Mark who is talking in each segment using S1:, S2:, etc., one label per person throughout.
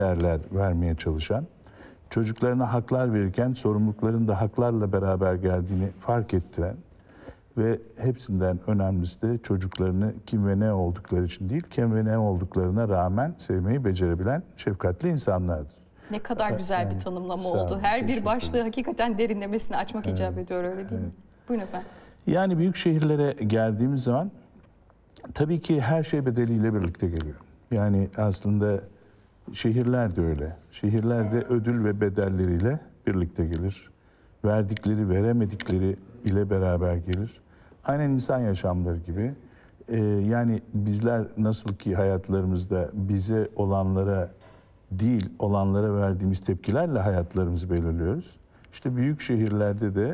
S1: değerler vermeye çalışan, çocuklarına haklar verirken sorumlulukların da haklarla beraber geldiğini fark ettiren ve hepsinden önemlisi de çocuklarını kim ve ne oldukları için değil, kim ve ne olduklarına rağmen sevmeyi becerebilen şefkatli insanlardır.
S2: Ne kadar güzel bir tanımlama
S1: sağ
S2: oldu.
S1: olun,
S2: Her bir
S1: teşekkür
S2: başlığı
S1: ederim.
S2: hakikaten derinlemesine açmak icap ediyor, öyle değil mi? Buyurun efendim.
S1: Yani büyük şehirlere geldiğimiz zaman tabii ki her şey bedeliyle birlikte geliyor. Yani aslında şehirler de öyle. Şehirler de ödül ve bedelleriyle birlikte gelir. Verdikleri, veremedikleri ile beraber gelir. Aynen insan yaşamları gibi. Yani bizler nasıl ki hayatlarımızda bize olanlara değil, olanlara verdiğimiz tepkilerle hayatlarımızı belirliyoruz. İşte büyük şehirlerde de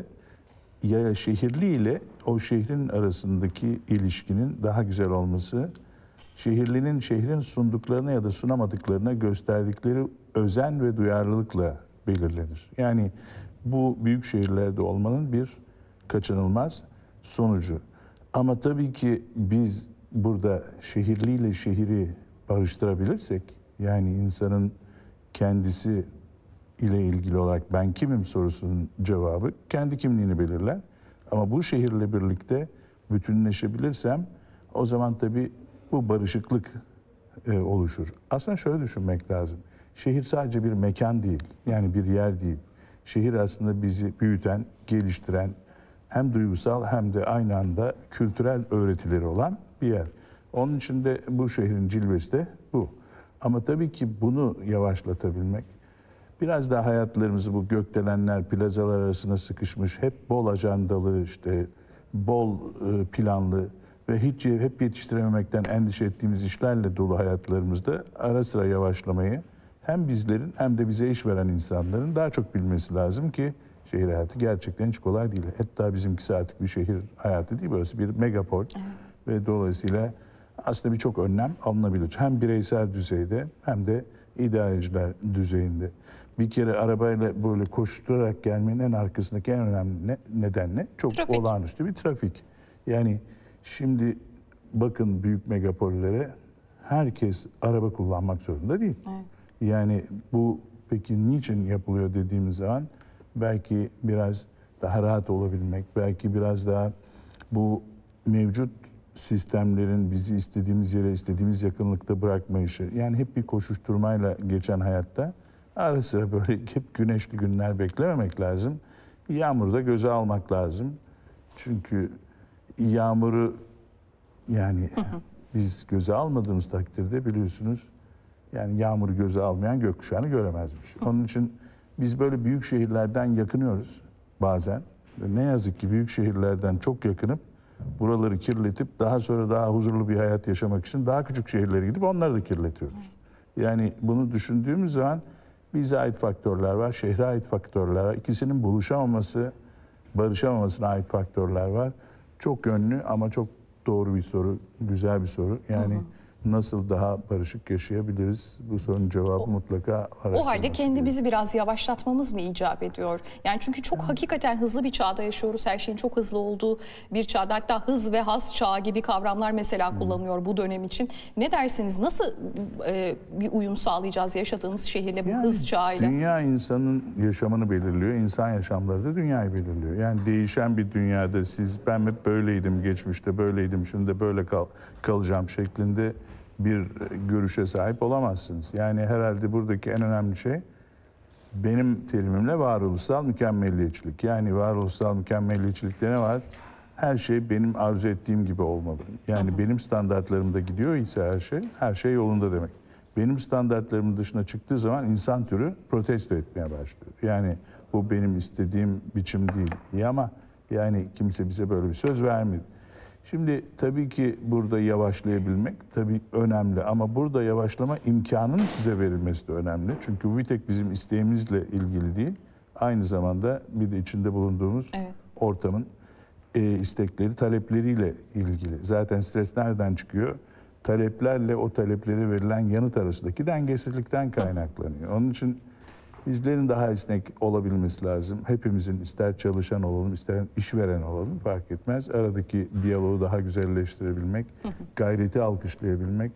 S1: ya şehirli ile o şehrin arasındaki ilişkinin daha güzel olması, şehirlinin şehrin sunduklarına ya da sunamadıklarına gösterdikleri özen ve duyarlılıkla belirlenir. Yani bu büyük şehirlerde olmanın bir kaçınılmaz sonucu. Ama tabii ki biz burada şehirliyle şehri barıştırabilirsek, yani insanın kendisi ile ilgili olarak ben kimim sorusunun cevabı kendi kimliğini belirler. Ama bu şehirle birlikte bütünleşebilirsem o zaman tabii bu barışıklık oluşur. Aslında şöyle düşünmek lazım. Şehir sadece bir mekan değil, yani bir yer değil. Şehir aslında bizi büyüten, geliştiren, hem duygusal hem de aynı anda kültürel öğretileri olan bir yer. Onun için de bu şehrin cilvesi de bu. Ama tabii ki bunu yavaşlatabilmek, biraz daha hayatlarımızı bu gökdelenler, plazalar arasına sıkışmış, hep bol ajandalı, işte bol planlı ve hiç hep yetiştirememekten endişe ettiğimiz işlerle dolu hayatlarımızda ara sıra yavaşlamayı hem bizlerin hem de bize iş veren insanların daha çok bilmesi lazım ki şehir hayatı gerçekten hiç kolay değil. Hatta bizimkisi artık bir şehir hayatı değil, burası bir megapol. Evet. Ve dolayısıyla aslında birçok önlem alınabilir. Hem bireysel düzeyde hem de idareciler düzeyinde. Bir kere arabayla böyle koşturarak gelmenin en arkasındaki en önemli nedenle çok
S2: trafik.
S1: Olağanüstü bir trafik. Yani şimdi bakın büyük megapollere herkes araba kullanmak zorunda değil.
S2: Evet.
S1: Yani bu peki niçin yapılıyor dediğimiz zaman belki biraz daha rahat olabilmek, belki biraz daha bu mevcut sistemlerin bizi istediğimiz yere, istediğimiz yakınlıkta bırakmayışı. Yani hep bir koşuşturmayla geçen hayatta ara sıra böyle hep güneşli günler beklememek lazım. Yağmuru da göze almak lazım. Çünkü yağmuru yani biz göze almadığımız takdirde biliyorsunuz yani yağmuru göze almayan gökkuşağını göremezmiş. Onun için biz böyle büyük şehirlerden yakınıyoruz bazen. Ne yazık ki büyük şehirlerden çok yakınıp buraları kirletip daha sonra daha huzurlu bir hayat yaşamak için daha küçük şehirlere gidip onları da kirletiyoruz. Yani bunu düşündüğümüz zaman bize ait faktörler var, şehre ait faktörler var. İkisinin buluşamaması, barışamamasına ait faktörler var. Çok yönlü ama çok doğru bir soru, güzel bir soru. Yani nasıl daha barışık yaşayabiliriz? Bu sorunun cevabı mutlaka araştırılması.
S2: O halde kendimizi biraz yavaşlatmamız mı icap ediyor? Yani çünkü çok hakikaten hızlı bir çağda yaşıyoruz. Her şeyin çok hızlı olduğu bir çağda. Hatta hız ve haz çağı gibi kavramlar mesela kullanılıyor bu dönem için. Ne dersiniz? Nasıl bir uyum sağlayacağız yaşadığımız şehirle, bu hız çağıyla?
S1: Dünya insanın yaşamını belirliyor. İnsan yaşamları da dünyayı belirliyor. Yani değişen bir dünyada siz ben hep böyleydim, geçmişte böyleydim, şimdi de böyle kalacağım şeklinde bir görüşe sahip olamazsınız. Yani herhalde buradaki en önemli şey benim terimimle varoluşsal mükemmeliyetçilik. Yani varoluşsal mükemmeliyetçilikte ne var? Her şey benim arzu ettiğim gibi olmalı. Yani benim standartlarımda gidiyor ise her şey yolunda demek. Benim standartlarımın dışına çıktığı zaman insan türü protesto etmeye başlıyor. Yani bu benim istediğim biçim değil. İyi ama yani kimse bize böyle bir söz vermedi. Şimdi tabii ki burada yavaşlayabilmek tabii önemli ama burada yavaşlama imkanının size verilmesi de önemli. Çünkü bu bir tek bizim isteğimizle ilgili değil. Aynı zamanda bir de içinde bulunduğumuz ortamın istekleri, talepleriyle ilgili. Zaten stres nereden çıkıyor? Taleplerle o taleplere verilen yanıt arasındaki dengesizlikten kaynaklanıyor. Onun için bizlerin daha esnek olabilmesi lazım. Hepimizin ister çalışan olalım, ister işveren olalım fark etmez. Aradaki diyaloğu daha güzelleştirebilmek, gayreti alkışlayabilmek,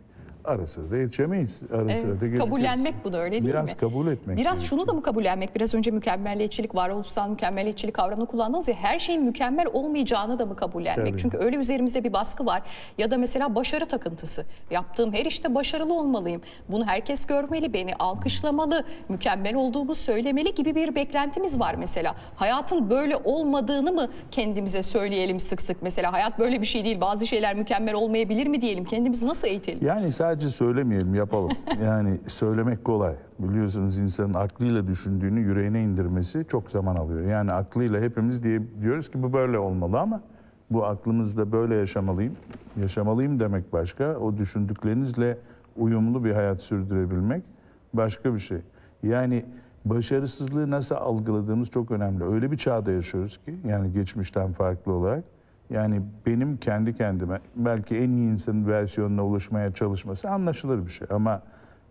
S1: ara sıra da yetişemeyiz. Ara sıra da gecikiriz.
S2: Kabullenmek bunu, öyle değil mi?
S1: Biraz kabul etmek
S2: Biraz
S1: gerekiyor.
S2: şunu da mı kabullenmek? Biraz önce mükemmeliyetçilik, varoluşsal mükemmeliyetçilik kavramını kullandınız ya, her şeyin mükemmel olmayacağını da mı kabullenmek?
S1: Tabii.
S2: Çünkü öyle üzerimizde bir baskı var. Ya da mesela başarı takıntısı. Yaptığım her işte başarılı olmalıyım. Bunu herkes görmeli, beni alkışlamalı, mükemmel olduğumu söylemeli gibi bir beklentimiz var mesela. Hayatın böyle olmadığını mı kendimize söyleyelim sık sık? Mesela hayat böyle bir şey değil, bazı şeyler mükemmel olmayabilir mi diyelim? Kendimizi nasıl eğitelim?
S1: Yani sadece söylemeyelim, yapalım. Yani söylemek kolay. Biliyorsunuz insanın aklıyla düşündüğünü yüreğine indirmesi çok zaman alıyor. Yani aklıyla hepimiz diyoruz ki bu böyle olmalı ama bu aklımızda böyle yaşamalıyım. Yaşamalıyım demek başka. O düşündüklerinizle uyumlu bir hayat sürdürebilmek başka bir şey. Yani başarısızlığı nasıl algıladığımız çok önemli. Öyle bir çağda yaşıyoruz ki yani geçmişten farklı olarak. Yani benim kendi kendime belki en iyi insanın versiyonuna ulaşmaya çalışması anlaşılır bir şey. Ama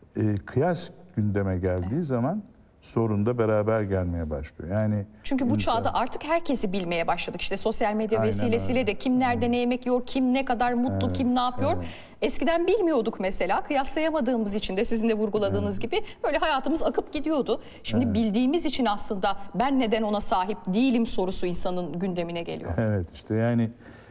S1: kıyas gündeme geldiği zaman sorun da beraber gelmeye başlıyor. Yani
S2: Çünkü bu çağda artık herkesi bilmeye başladık. İşte sosyal medya
S1: Aynen
S2: vesilesiyle
S1: öyle.
S2: de kim nerede ne yemek yiyor, kim ne kadar mutlu, kim ne yapıyor. Eskiden bilmiyorduk mesela. Kıyaslayamadığımız için de sizin de vurguladığınız gibi böyle hayatımız akıp gidiyordu. Şimdi bildiğimiz için aslında ben neden ona sahip değilim sorusu insanın gündemine geliyor.
S1: Evet işte yani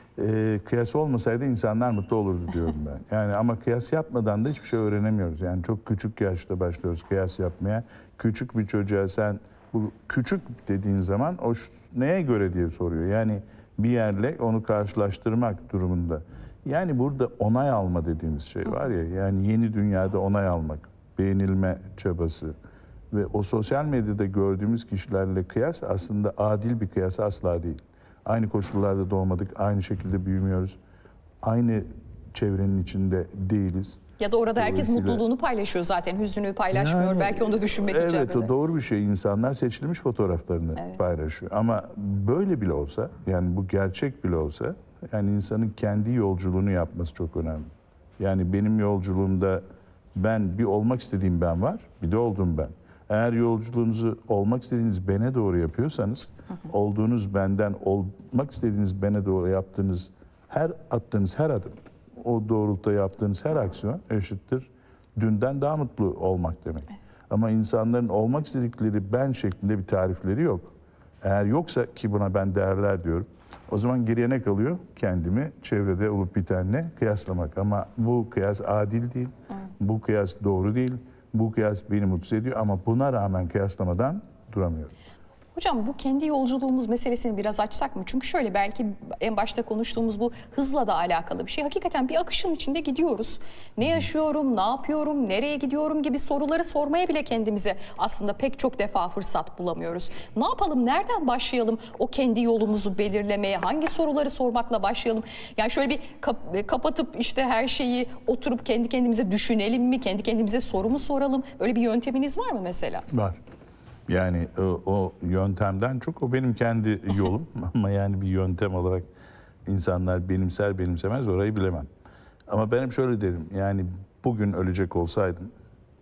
S1: kıyas olmasaydı insanlar mutlu olurdu diyorum ben. Yani ama kıyas yapmadan da hiçbir şey öğrenemiyoruz. Yani çok küçük yaşta başlıyoruz kıyas yapmaya. Küçük bir çocuğa sen bu küçük dediğin zaman o neye göre diye soruyor. Yani bir yerle onu karşılaştırmak durumunda. Yani burada onay alma dediğimiz şey var ya, yani yeni dünyada onay almak, beğenilme çabası ve o sosyal medyada gördüğümüz kişilerle kıyas aslında adil bir kıyas asla değil. Aynı koşullarda doğmadık, aynı şekilde büyümüyoruz, aynı çevrenin içinde değiliz.
S2: Ya da orada herkes
S1: Dolayısıyla-
S2: mutluluğunu paylaşıyor zaten, hüznünü paylaşmıyor.
S1: Yani,
S2: Belki onu da düşünmek icap
S1: evet,
S2: eder.
S1: o doğru bir şey. İnsanlar seçilmiş fotoğraflarını paylaşıyor. Ama böyle bile olsa, yani bu gerçek bile olsa, yani insanın kendi yolculuğunu yapması çok önemli. Yani benim yolculuğumda bir olmak istediğim ben var, bir de olduğum ben. Eğer yolculuğunuzu olmak istediğiniz bene doğru yapıyorsanız, olduğunuz benden olmak istediğiniz bene doğru yaptığınız attığınız her adım, o doğrultuda yaptığınız her aksiyon eşittir dünden daha mutlu olmak demek. Ama insanların olmak istedikleri ben şeklinde bir tarifleri yok. Eğer yoksa, ki buna ben değerler diyorum, o zaman geriye ne kalıyor? Kendimi çevrede olup bitenle kıyaslamak. Ama bu kıyas adil değil, bu kıyas doğru değil, bu kıyas beni mutsuz ediyor ama buna rağmen kıyaslamadan duramıyorum.
S2: Hocam bu kendi yolculuğumuz meselesini biraz açsak mı? Çünkü şöyle, belki en başta konuştuğumuz bu hızla da alakalı bir şey. Hakikaten bir akışın içinde gidiyoruz. Ne yaşıyorum, ne yapıyorum, nereye gidiyorum gibi soruları sormaya bile kendimize aslında pek çok defa fırsat bulamıyoruz. Ne yapalım, nereden başlayalım o kendi yolumuzu belirlemeye? Hangi soruları sormakla başlayalım? Yani şöyle bir kapatıp işte her şeyi oturup kendi kendimize düşünelim mi? Kendi kendimize soru mu soralım? Öyle bir yönteminiz var mı mesela?
S1: Var. Yani o yöntemden çok o benim kendi yolum ama yani bir yöntem olarak insanlar benimser benimsemez orayı bilemem. Ama ben hep şöyle derim, yani bugün ölecek olsaydım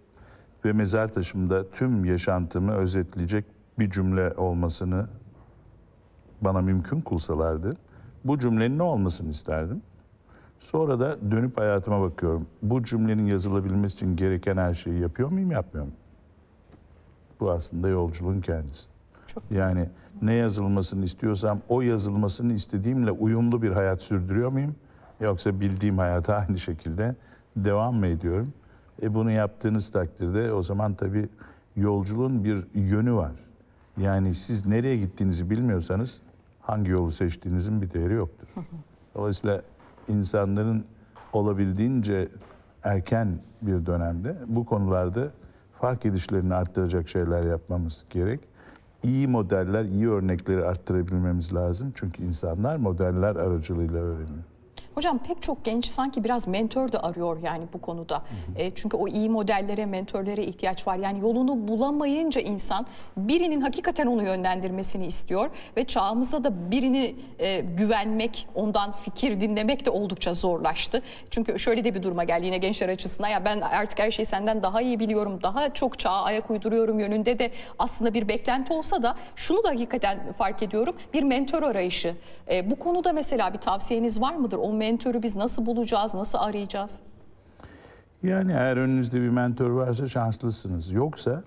S1: ve mezar taşımda tüm yaşantımı özetleyecek bir cümle olmasını bana mümkün kılsalardı bu cümlenin ne olmasını isterdim. Sonra da dönüp hayatıma bakıyorum. Bu cümlenin yazılabilmesi için gereken her şeyi yapıyor muyum, yapmıyor muyum? Bu aslında yolculuğun kendisi. Yani ne yazılmasını istiyorsam o yazılmasını istediğimle uyumlu bir hayat sürdürüyor muyum? Yoksa bildiğim hayata aynı şekilde devam mı ediyorum? Bunu yaptığınız takdirde o zaman tabii yolculuğun bir yönü var. Yani siz nereye gittiğinizi bilmiyorsanız hangi yolu seçtiğinizin bir değeri yoktur. Dolayısıyla insanların olabildiğince erken bir dönemde bu konularda fark edişlerini arttıracak şeyler yapmamız gerek. İyi modeller, iyi örnekleri arttırabilmemiz lazım. Çünkü insanlar modeller aracılığıyla öğreniyor.
S2: Hocam pek çok genç sanki biraz mentor da arıyor yani bu konuda. Çünkü o iyi modellere, mentorlara ihtiyaç var. Yani yolunu bulamayınca insan birinin hakikaten onu yönlendirmesini istiyor ve çağımızda da birini güvenmek, ondan fikir dinlemek de oldukça zorlaştı. Çünkü şöyle de bir duruma geldi yine gençler açısından, ya ben artık her şeyi senden daha iyi biliyorum, daha çok çağa ayak uyduruyorum yönünde de aslında bir beklenti olsa da şunu da hakikaten fark ediyorum, bir mentor arayışı. Bu konuda mesela bir tavsiyeniz var mıdır? O mentörü biz nasıl bulacağız, nasıl arayacağız?
S1: Yani eğer önünüzde bir mentor varsa şanslısınız. Yoksa